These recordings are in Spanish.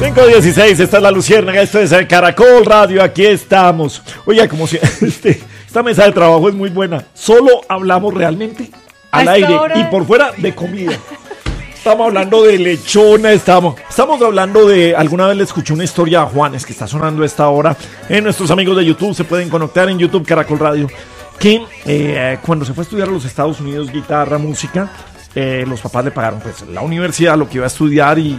5:16, esta es La Luciérnaga, esto es Caracol Radio, aquí estamos. Oiga, como si esta mesa de trabajo es muy buena. Solo hablamos realmente al aire y por fuera de comida. Estamos hablando de lechona, estamos hablando de... Alguna vez le escuché una historia a Juanes que está sonando a esta hora. Nuestros amigos de YouTube se pueden conectar en YouTube Caracol Radio. Que cuando se fue a estudiar a los Estados Unidos guitarra, música, los papás le pagaron pues la universidad, lo que iba a estudiar y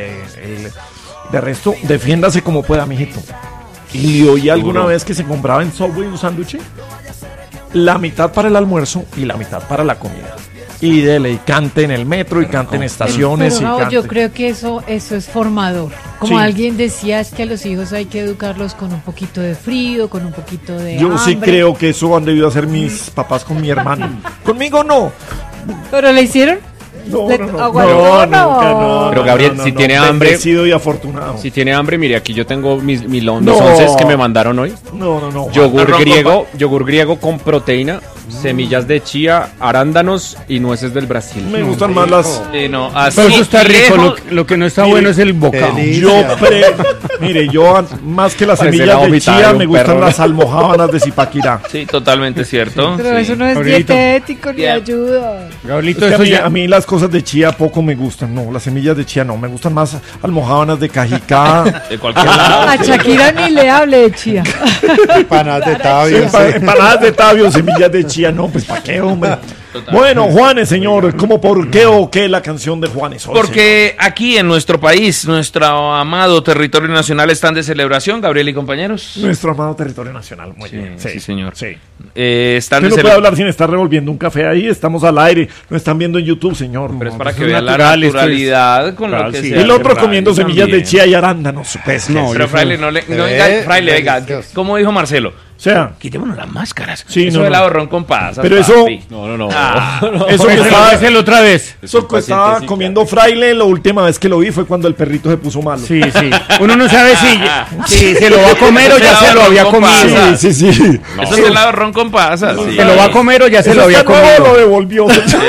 de resto, defiéndase como pueda, mijito. Y oí alguna vez que se compraba en Subway un sándwich, la mitad para el almuerzo y la mitad para la comida. Y dele, y cante en el metro, y cante en estaciones. Pero, y cante. yo creo que eso es formador. Como Sí. alguien decía, es que a los hijos hay que educarlos con un poquito de frío, con un poquito de Yo hambre. sí creo que eso han debido hacer mis papás con mi hermano. Conmigo no. ¿Pero le hicieron? No. Aguantó, no. Pero Gabriel, si tiene hambre- Bendecido y afortunado. Si tiene hambre, mire, aquí yo tengo mis No. onces que me mandaron hoy. No. Yogur griego con proteína, semillas de chía, arándanos y nueces del Brasil. Me gustan más las... No, así Pero eso está rico, lejos- lo que no está Mire, bueno es el bocado. Mire, yo más que las Parece la semillas de vomitada chía de un me gustan perro. las almojábanas de Zipaquirá. Sí, totalmente cierto. Pero sí. eso no es Gabrielito. dietético ni ayuda. Gabrielito, Es que eso a, mí, ya... a mí las cosas de chía poco me gustan, no, las semillas de chía no, me gustan más almojábanas de cajicá, De cualquier lado. A Shakira ni le hable de chía. Empanadas de tabio. empanadas de tabio, semillas de chía, no, pues ¿para qué, hombre? Bueno, Juanes, señor, ¿cómo por qué o qué la canción de Juanes hoy, Porque aquí en nuestro país, nuestro amado territorio nacional están de celebración, Gabriel y compañeros. señor? Nuestro amado territorio nacional, muy bien. Sí, señor. Sí. Están Usted de no puede hablar sin estar revolviendo un café ahí, estamos al aire, lo están viendo en YouTube, señor. Pero es para eso que es vean la natural, esto es- naturalidad con Claro, lo que sí. se El hace otro en radio comiendo semillas de también. chía y arándanos. Pues, No, Pero Fraile, no venga, Fraile, venga, Dios. ¿cómo dijo Marcelo? o sea, Quitémonos las máscaras. Sí, Eso no, de no. la borrón con pasas. Pero eso- papi. No. eso que Pero estaba... hacelo otra vez. Eso que estaba comiendo Fraile, la última vez que lo vi fue cuando el perrito se puso malo. Sí. Uno no sabe si se lo va a comer o ya se lo había comido. Pasa. Sí. Eso es el borrón con pasas. sí. ¿Se lo va a comer o ya se Eso lo había está nuevo, lo comido? devolvió.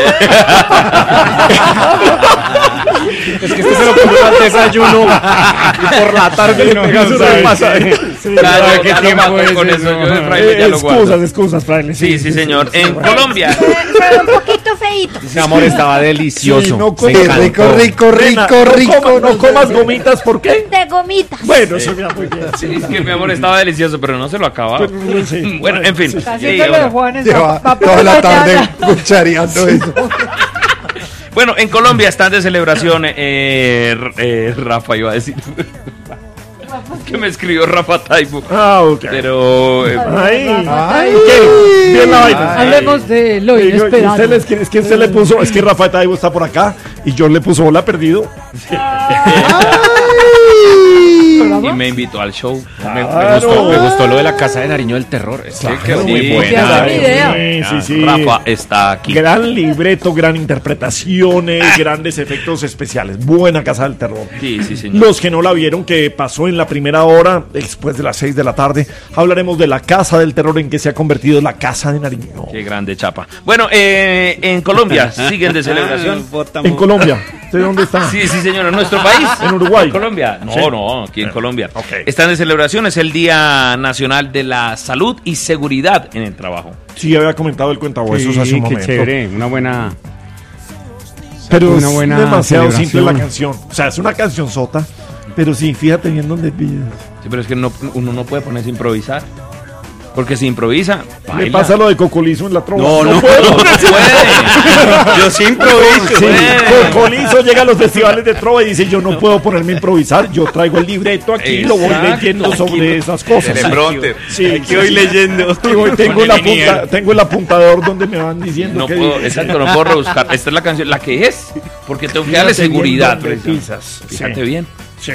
Es que este se lo comió al desayuno y por la tarde No, pega no su sabe. repasa. Ya, yo ¿Qué ya lo tiempo mato es con eso? eso. Yo de Fraile ya lo guardo. Excusas, Fraile. Sí, señor. En Colombia. Pero un poquito feíto. Ese amor estaba delicioso. Sí, no, Me qué encantó. Nena, no comas gomitas, ¿por qué? De gomitas. Bueno, eso me da muy bien. Sí, es que mi amor estaba delicioso, pero no se lo acababa. Sí. Bueno, en fin. Está Sí, haciendo lo de ahora. Juanes. Lleva va toda la tarde mañana. cuchareando eso. Bueno, en Colombia están de celebración. Rafa iba a decir. Que me escribió Rafa Taibo. Ah, ok. Pero. Ay, ¿qué? Bien la vaina. Hablemos de lo inesperado. Es que usted le puso, es que Rafael Taibo está por acá y yo le puso hola perdido. Y me invitó al show. Me gustó lo de la casa de Nariño del terror. Es que es muy Sí, buena. ya sé mi idea. Sí. Rafa está aquí. Gran libreto, gran interpretaciones, grandes efectos especiales. Buena Casa del Terror. Sí, señor. Los que no la vieron, que pasó en la primera hora, después de las 6 de la tarde, hablaremos de la Casa del Terror en que se ha convertido la Casa de Nariño. Qué grande chapa. Bueno, en Colombia siguen de celebración. En Colombia. ¿De dónde está? Sí, señor, en nuestro país. En Uruguay. ¿En Colombia? No, Sí. no, aquí en Colombia. Ok. Están de celebración, es el Día Nacional de la Salud y Seguridad en el Trabajo. Sí, había comentado el cuentahuesos hace un qué momento. chévere, una buena... Pero Una es buena demasiado celebración. simple la canción. O sea, es una canción sota, pero sí, fíjate bien dónde pides. Sí, pero es que uno no puede ponerse a improvisar. Porque si improvisa, Le baila. pasa lo de Cocolizo en la trova. No puedo. puede. Yo sí improviso. Sí, puede. Cocolizo llega a los festivales de trova y dice, yo no puedo ponerme a improvisar, yo traigo el libreto aquí y lo voy Exacto. leyendo sobre esas cosas. Teleprompter. Sí, Aquí voy leyendo. Y voy- tengo el apuntador donde me van diciendo No qué puedo, dice. exacto, no puedo rebuscar. Esta es la canción, la que es, porque tengo que darle Fíjate bien seguridad. dónde precisamente. pisas. Fíjate Sí. bien. Sí.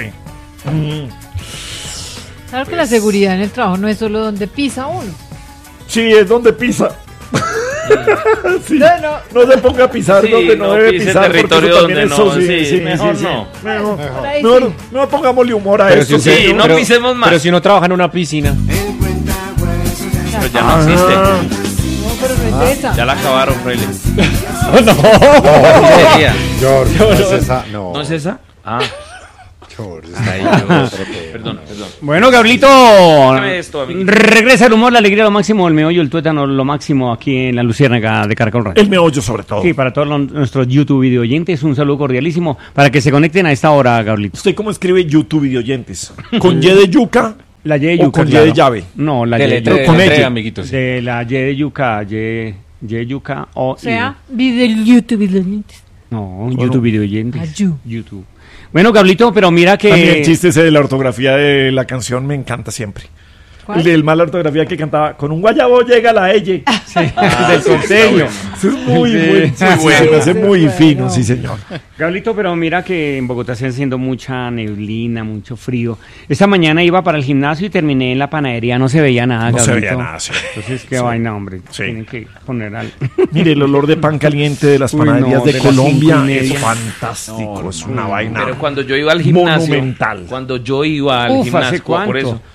Claro que la seguridad en el trabajo no es solo donde pisa uno. Sí, es donde pisa. Sí. No. No se ponga a pisar Sí, donde no debe pise pisar. porque territorio eso también donde es no, socio. sí, mejor no. Mejor. Por ahí No, sí. no pongámosle humor a Pero esto. si usted- Sí, no pero- pisemos más. Pero si uno trabaja en una piscina. Pero ya no existe. No, pero no es esa. Ya la acabaron, Fraile. George, no es esa. No. ¿No es esa? Ah. Perdón. Bueno, Gablito, Dame esto, amiguito. regresa el humor, la alegría, lo máximo, el meollo, el tuétano, lo máximo aquí en la Luciérnaga de Caracol Radio. El meollo sobre todo. Sí, para todos nuestros YouTube video oyentes, un saludo cordialísimo para que se conecten a esta hora, Gablito. ¿Usted cómo escribe YouTube videoyentes? ¿Con Y de yuca? La Y de ¿O yuca, con Y claro. de llave? No, la Y de Deletre, yuca. con deletre, ella. amiguitos. De la Y de yuca, Y de yuca o O sea, video YouTube videoyentes. no, YouTube video oyentes. Ah, YouTube. Bueno, Gablito, pero mira que A mí el chiste ese de la ortografía de la canción me encanta siempre. ¿Cuál? El del mala ortografía que cantaba, con un guayabo llega la Elle. del costeño. Eso es muy Sí. bueno. Se me hace muy fino, sí señor. Gablito, pero mira que en Bogotá está haciendo mucha neblina, mucho frío. Esta mañana iba para el gimnasio y terminé en la panadería, no se veía nada, No se Gablito. veía nada, sí. Entonces, qué Sí. vaina, hombre. Sí. Tienen que poner al... Mire, el olor de pan caliente de las Uy, panaderías no, de de las Colombia 5:30. es fantástico, es una vaina. Pero cuando yo iba al gimnasio, Monumental. cuando yo iba al Uf, gimnasio, ¿hace cuánto? por eso,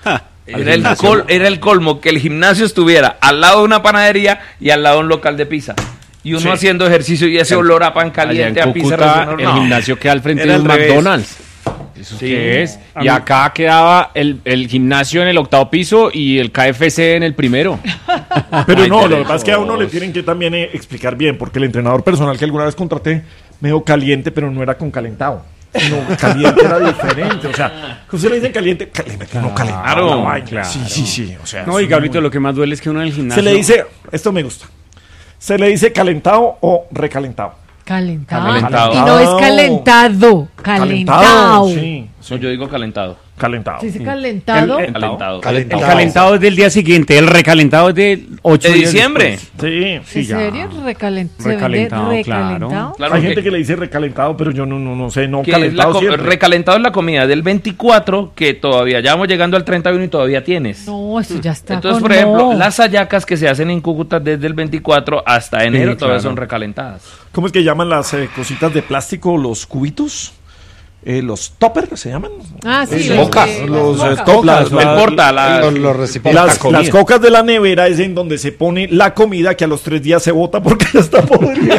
era el colmo que el gimnasio estuviera al lado de una panadería y al lado de un local de pizza. Y uno Sí. haciendo ejercicio y ese olor a pan Allá caliente, en a pizza. Cúcuta, recién el horneado. gimnasio queda al frente Era de un al revés. McDonald's. ¿Eso Sí. qué es? Y acá quedaba el gimnasio en el 8º piso y el KFC en el primero. Pero Ay, no, qué lo que pasa es que a uno le lejos. tienen que también explicar bien, porque el entrenador personal que alguna vez contraté, medio caliente, pero no era con calentado. No, caliente era diferente. O sea, que usted le dice caliente, no calentado. Claro, la vaina. claro. Sí. O sea, No, y es Gablito, muy- lo que más duele es que uno en el gimnasio... Se le dice, esto me gusta. Se le dice calentado o recalentado. Calentado. Calentado. Y no es calentado. Calentado. Sí, No, yo digo calentado. calentado. ¿Se dice calentado? Calentado. El calentado es del día siguiente, el recalentado es del 8 ¿De días diciembre? después. Sí. Sí, ¿En ya. serio? ¿Se vende Recalentado, recalentado? Claro Hay que- gente que le dice recalentado, pero yo no sé, no que es la calentado siempre. recalentado es la comida del 24 que todavía ya vamos llegando al 31 y todavía tienes. No, eso ya está. Entonces, con por ejemplo, no. las hallacas que se hacen en Cúcuta desde el 24 hasta enero todavía claro. son recalentadas. ¿Cómo es que llaman las cositas de plástico, los cubitos? Los toppers se llaman. Ah, sí. Los los cocas, de- los las cocas. coplas, El porta, Los recipientes. las cocas de la nevera es en donde se pone la comida que a los 3 días se bota porque ya está podrida.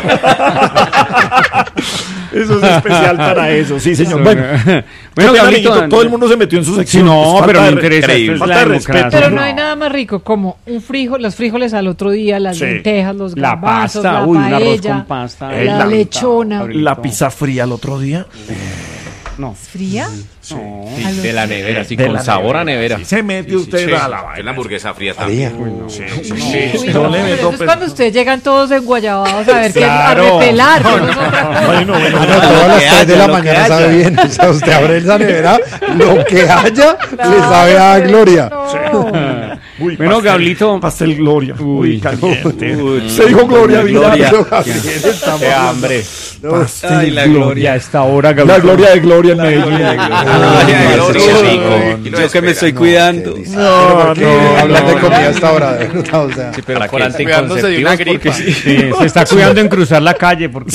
Eso es especial para eso, sí señor. Bueno, Bueno, Gablito, Gablito, todo el mundo se metió en su sección. Sí, no, Es falta pero de me interesa. respeto. Esto es Falta la de democracia. respeto. Pero no hay nada más rico como un frijol, los frijoles al otro día, las Sí. lentejas, los la garbanzos, pasta, la uy, un arroz paella, con pasta. la lechona. La pizza fría el otro día. No. ¿Fría? No. A los- De la nevera, así De con la sabor a nevera. Sí, se mete usted a la vaina. La hamburguesa fría María. también. Sí, Uy, no no, le pero meto, eso es pero- cuando ustedes llegan todos enguayabados a ver qué a Claro. repelar. que eso es otra cosa. Bueno, Ah, no, todas las 3 de la mañana sabe bien. O sea, usted abre esa nevera, lo que haya, le sabe a Gloria. No. Uy, Bueno, Gablito. Pastel Gloria. Uy, Uy, caliente. uy. Se dijo Gloria Vidal. Gloria. pero Gabriel está ¡Qué hambre! Pastel Ay, la Gloria. Ya a esta hora, La Gablito. gloria de Gloria en Medellín. Ay, Gloria, qué rico. Yo que me estoy cuidando. No, no, Hablar de no, comida no. a esta hora, de verdad, o sea. Sí, pero por Cuidándose de una anticonceptivos, gripa. porque sí. Sí, se está cuidando en cruzar la calle porque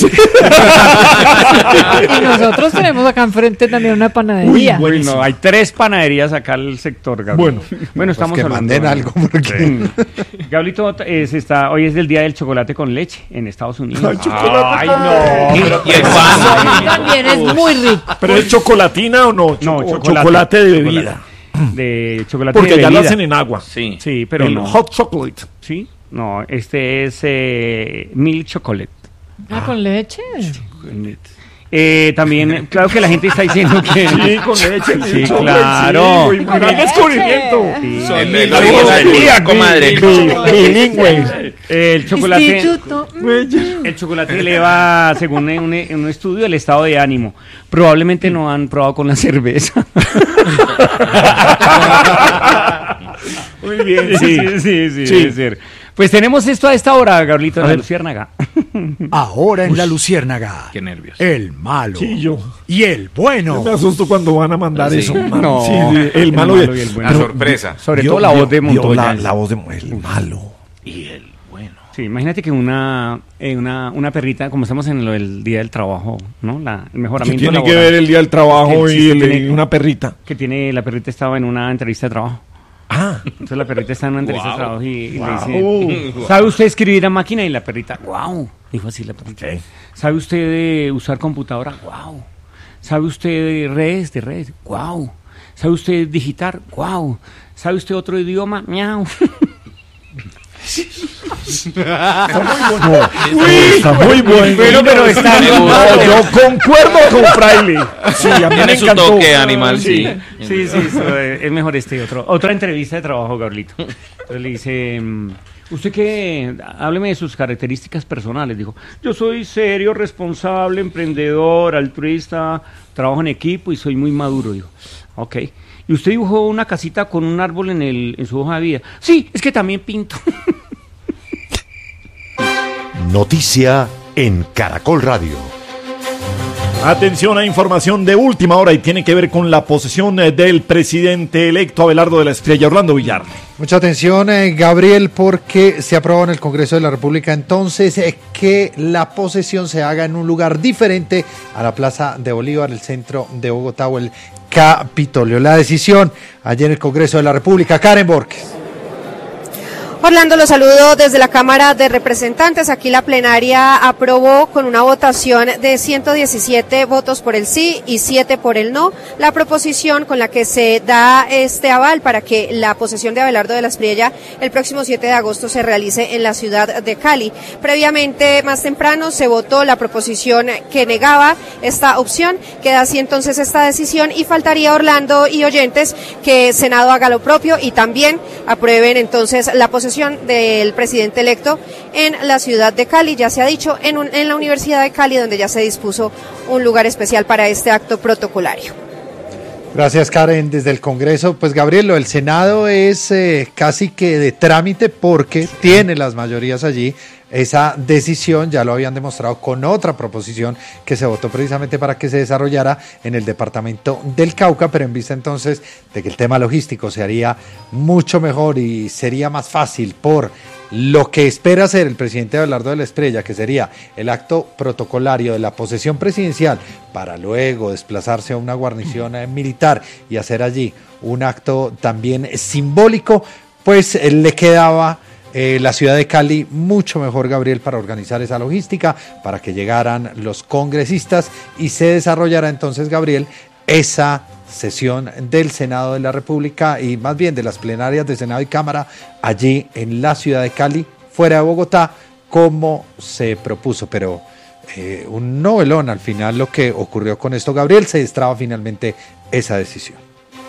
Y nosotros tenemos acá enfrente también una panadería. Uy, Uy, no, hay 3 panaderías acá al sector, Gablito. Bueno, estamos Pues que hablando. manden algo, porque Gablito, hoy es el día del chocolate con leche en Estados Unidos. Ay, chocolate Ay, con no. leche. Y el pan. También es muy rico. ¿Pero es chocolatina o no? No, Chocolate de bebida. De chocolate Porque de ya lo bebida. hacen en agua. Sí. Sí, pero el no. hot chocolate. Sí, no, este es milk chocolate. Ah, con leche. También, claro que la gente está diciendo que... Sí, con leche. Sí, chocolate, claro. Sí, muy gran descubrimiento. Sí. El día, comadre. Bilingüe. El chocolate... Instituto. El chocolate eleva, según un estudio, el estado de ánimo. Probablemente no han probado con la cerveza. Muy bien, Sí, sí. sí, Sí. debe ser. Pues tenemos esto a esta hora, Gablito, A en la ver. Luciérnaga. ahora en la Luciérnaga, Qué nervios. el malo Sí, yo. y el bueno. Yo me asusto cuando van a mandar Sí. eso. man. No, Sí, sí, el malo y el bueno. La sorpresa. Sobre Vio- todo la voz de vio Montoya. La voz de el malo. Y el bueno. Sí, imagínate que una perrita, como estamos en lo del Día del Trabajo, ¿no? El ¿Qué mejoramiento tiene que laboral ver el día del trabajo Sí, y sí, tiene- una perrita? que tiene la perrita estaba en una entrevista de trabajo. Ah, Entonces la perrita está en una entrevista de trabajo y le wow. dice, ¿sabe usted escribir a máquina? Y la perrita, wow, dijo así la perrita. Ok. ¿Sabe usted usar computadora? Wow. ¿Sabe usted de redes? ¡Guau! ¿Sabe usted digitar? ¡Guau! ¿Sabe usted otro idioma? ¡Miau! Está muy bueno. Pero está No, yo concuerdo con Fraile. Sí, a mí me Tiene su encantó. toque animal, sí. Sí, es mejor otra entrevista de trabajo, Gabrielito. Entonces le dice, ¿usted qué? Hábleme de sus características personales. Dijo, yo soy serio, responsable, emprendedor, altruista, trabajo en equipo y soy muy maduro. Dijo, ok. ¿Y usted dibujó una casita con un árbol en su hoja de vida? Sí, es que también pinto. Noticia en Caracol Radio. Atención a información de última hora y tiene que ver con la posesión del presidente electo Abelardo de la Espriella, Orlando Villar. Mucha atención, Gabriel, porque se aprobó en el Congreso de la República entonces que la posesión se haga en un lugar diferente a la Plaza de Bolívar, el centro de Bogotá o el Capitolio. La decisión allí en el Congreso de la República. Karen Borges. Orlando, los saludo desde la Cámara de Representantes. Aquí la plenaria aprobó con una votación de 117 votos por el sí y 7 por el no la proposición con la que se da este aval para que la posesión de Abelardo de la Espriella el próximo 7 de agosto se realice en la ciudad de Cali. Previamente, más temprano, se votó la proposición que negaba esta opción. Queda así entonces esta decisión y faltaría, Orlando y oyentes, que Senado haga lo propio y también aprueben entonces la posesión del presidente electo en la ciudad de Cali. Ya se ha dicho en la Universidad de Cali, donde ya se dispuso un lugar especial para este acto protocolario. Gracias, Karen. Desde el Congreso, pues Gabriel, el Senado es casi que de trámite porque tiene las mayorías allí. Esa decisión ya lo habían demostrado con otra proposición que se votó precisamente para que se desarrollara en el departamento del Cauca, pero en vista entonces de que el tema logístico se haría mucho mejor y sería más fácil por lo que espera hacer el presidente Abelardo de la Espriella, que sería el acto protocolario de la posesión presidencial para luego desplazarse a una guarnición militar y hacer allí un acto también simbólico, pues le quedaba la ciudad de Cali mucho mejor, Gabriel, para organizar esa logística, para que llegaran los congresistas y se desarrollara entonces, Gabriel, esa sesión del Senado de la República y más bien de las plenarias de Senado y Cámara allí en la ciudad de Cali, fuera de Bogotá, como se propuso, pero un novelón al final lo que ocurrió con esto, Gabriel. Se destraba finalmente esa decisión.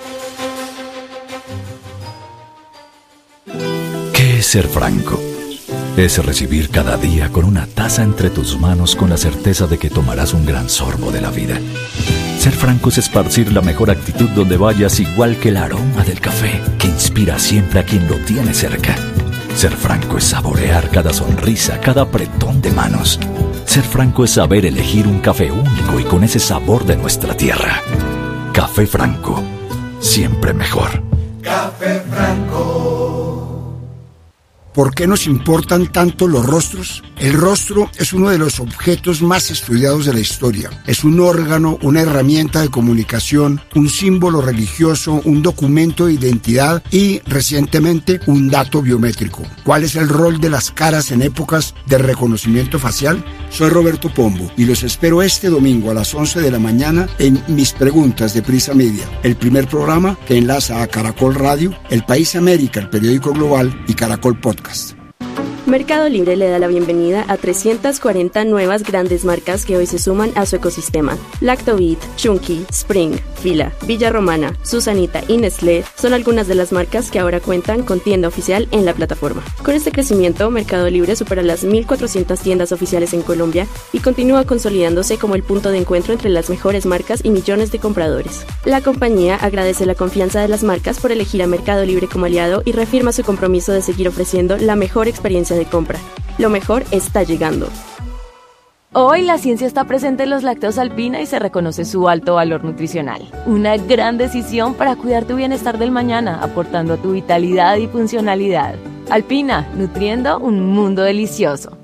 ¿Qué es ser franco? Es recibir cada día con una taza entre tus manos con la certeza de que tomarás un gran sorbo de la vida. Ser franco es esparcir la mejor actitud donde vayas, igual que el aroma del café, que inspira siempre a quien lo tiene cerca. Ser franco es saborear cada sonrisa, cada apretón de manos. Ser franco es saber elegir un café único y con ese sabor de nuestra tierra. Café Franco, siempre mejor. Café Franco. ¿Por qué nos importan tanto los rostros? El rostro es uno de los objetos más estudiados de la historia. Es un órgano, una herramienta de comunicación, un símbolo religioso, un documento de identidad y, recientemente, un dato biométrico. ¿Cuál es el rol de las caras en épocas de reconocimiento facial? Soy Roberto Pombo y los espero este domingo a las 11 de la mañana en Mis Preguntas de Prisa Media, el primer programa que enlaza a Caracol Radio, El País América, el periódico global y Caracol Podcast. Mercado Libre le da la bienvenida a 340 nuevas grandes marcas que hoy se suman a su ecosistema. Lactobit, Chunky, Spring, Fila, Villa Romana, Susanita y Nestlé son algunas de las marcas que ahora cuentan con tienda oficial en la plataforma. Con este crecimiento, Mercado Libre supera las 1.400 tiendas oficiales en Colombia y continúa consolidándose como el punto de encuentro entre las mejores marcas y millones de compradores. La compañía agradece la confianza de las marcas por elegir a Mercado Libre como aliado y reafirma su compromiso de seguir ofreciendo la mejor experiencia de compra. Lo mejor está llegando. Hoy la ciencia está presente en los lácteos Alpina y se reconoce su alto valor nutricional. Una gran decisión para cuidar tu bienestar del mañana, aportando a tu vitalidad y funcionalidad. Alpina, nutriendo un mundo delicioso.